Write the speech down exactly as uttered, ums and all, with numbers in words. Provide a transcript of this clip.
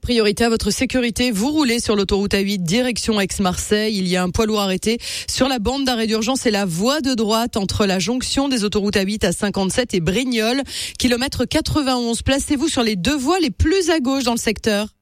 priorité à votre sécurité. Vous roulez sur l'autoroute A huit direction Aix-Marseille. Il y a un poids lourd arrêté sur la bande d'arrêt d'urgence et la voie de droite entre la jonction des autoroutes A huit à cinquante-sept et Brignoles. Kilomètre quatre-vingt-onze. Placez-vous sur les deux voies les plus à gauche dans le secteur.